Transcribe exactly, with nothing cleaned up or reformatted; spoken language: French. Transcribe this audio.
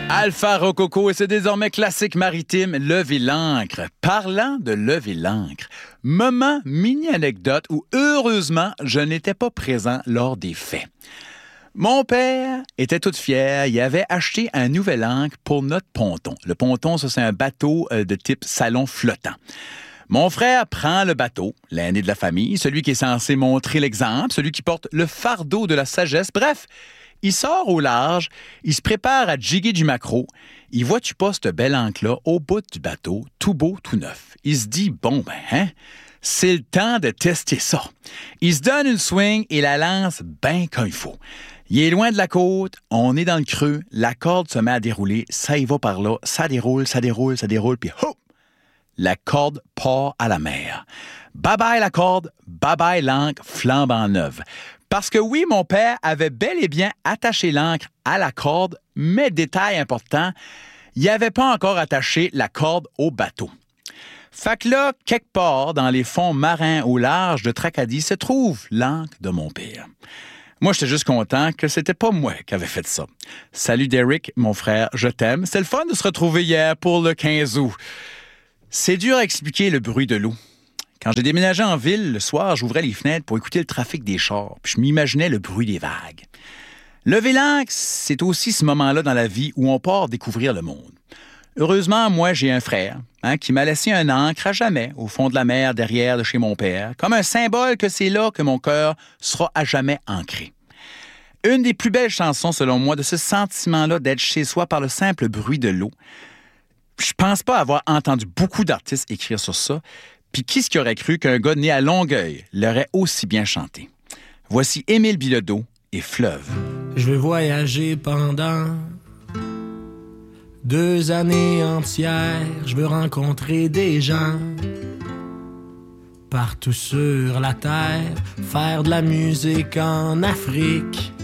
Alpha Rococo et c'est désormais classique maritime, lever l'ancre. Parlant de lever l'ancre, moment mini-anecdote où heureusement je n'étais pas présent lors des faits. Mon père était tout fier, il avait acheté un nouvel ancre pour notre ponton. Le ponton, ça c'est un bateau de type salon flottant. Mon frère prend le bateau, l'aîné de la famille, celui qui est censé montrer l'exemple, celui qui porte le fardeau de la sagesse, bref... Il sort au large, il se prépare à jiguer du maquereau. Il voit tu pas ce bel ancre-là au bout du bateau, tout beau, tout neuf. Il se dit, bon ben, hein, c'est le temps de tester ça. Il se donne une swing et la lance bien comme il faut. Il est loin de la côte, on est dans le creux, la corde se met à dérouler, ça y va par là, ça déroule, ça déroule, ça déroule, puis hop! La corde part à la mer. Bye-bye la corde, bye-bye l'ancre flambant neuve. Parce que oui, mon père avait bel et bien attaché l'ancre à la corde, mais détail important, il n'avait pas encore attaché la corde au bateau. Fait que là, quelque part dans les fonds marins au large de Tracadie se trouve l'ancre de mon père. Moi, j'étais juste content que c'était pas moi qui avait fait ça. Salut Derek, mon frère, je t'aime. C'est le fun de se retrouver hier pour le quinze août. C'est dur à expliquer le bruit de l'eau. Quand j'ai déménagé en ville, le soir, j'ouvrais les fenêtres pour écouter le trafic des chars, puis je m'imaginais le bruit des vagues. Lever l'ancre, c'est aussi ce moment-là dans la vie où on part découvrir le monde. Heureusement, moi, j'ai un frère hein, qui m'a laissé un ancre à jamais au fond de la mer derrière de chez mon père, comme un symbole que c'est là que mon cœur sera à jamais ancré. Une des plus belles chansons, selon moi, de ce sentiment-là d'être chez soi par le simple bruit de l'eau. Je pense pas avoir entendu beaucoup d'artistes écrire sur ça. Puis qui ce qui aurait cru qu'un gars né à Longueuil l'aurait aussi bien chanté? Voici Émile Bilodeau et Fleuve. Je veux voyager pendant deux années entières. Je veux rencontrer des gens partout sur la terre. Faire de la musique en Afrique.